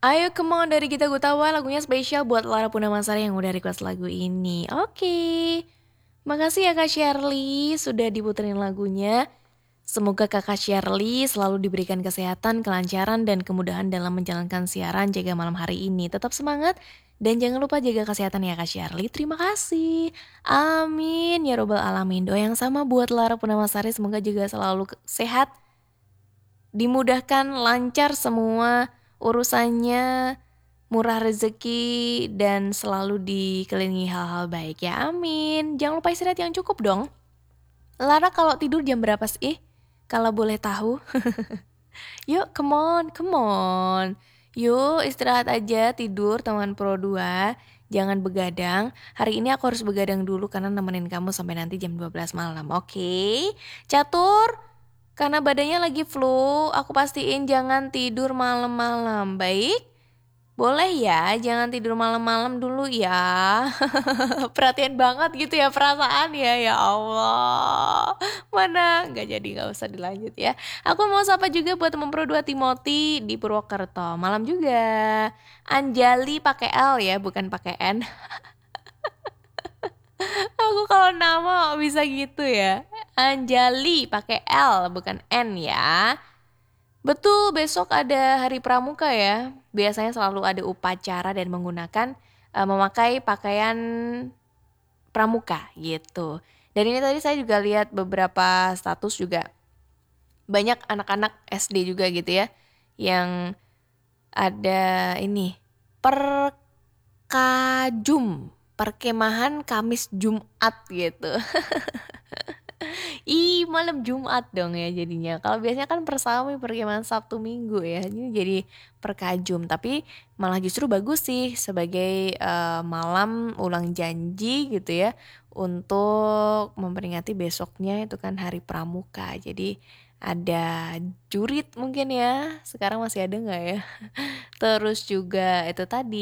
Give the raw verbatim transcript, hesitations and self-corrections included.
Ayo come on dari Gita Gutawa, lagunya spesial buat Lara Punamasari yang udah request lagu ini. Oke. Makasih ya Kak Shirley sudah diputerin lagunya. Semoga Kakak Shirley selalu diberikan kesehatan, kelancaran, dan kemudahan dalam menjalankan siaran Jaga Malam hari ini. Tetap semangat dan jangan lupa jaga kesehatan ya Kak Shirley. Terima kasih. Amin ya robbal alamin. Doa yang sama buat Lara Punamasari, semoga juga selalu ke- sehat, dimudahkan, lancar semua urusannya, murah rezeki, dan selalu dikelilingi hal-hal baik ya. Amin. Jangan lupa istirahat yang cukup dong. Lara kalau tidur jam berapa sih? Kalau boleh tahu. Yuk, come on, come on. Yuk, istirahat aja, tidur teman Pro dua. Jangan begadang. Hari ini aku harus begadang dulu karena nemenin kamu sampai nanti jam dua belas malam. Oke? Catur, karena badannya lagi flu, aku pastiin jangan tidur malam-malam. Baik? Boleh ya, jangan tidur malam-malam dulu ya. Perhatian banget gitu ya perasaan ya, ya Allah. Mana? Nggak jadi, nggak usah dilanjut ya. Aku mau sapa juga buat teman Pro dua Timothy di Purwokerto. Malam juga. Anjali pakai L ya, bukan pakai N. Aku kalau nama bisa gitu ya. Anjali pakai L bukan N ya. Betul, besok ada hari pramuka ya. Biasanya selalu ada upacara dan menggunakan eh, memakai pakaian pramuka gitu. Dan ini tadi saya juga lihat beberapa status juga banyak anak-anak S D juga gitu ya yang ada ini perkajum, perkemahan Kamis Jumat gitu. Ih, malam Jumat dong ya jadinya. Kalau biasanya kan persami perkemahan Sabtu Minggu ya. Ini jadi perkajum, tapi malah justru bagus sih sebagai eh, malam ulang janji gitu ya untuk memperingati besoknya itu kan hari pramuka. Jadi ada jurit mungkin ya. Sekarang masih ada nggak ya? Terus juga itu tadi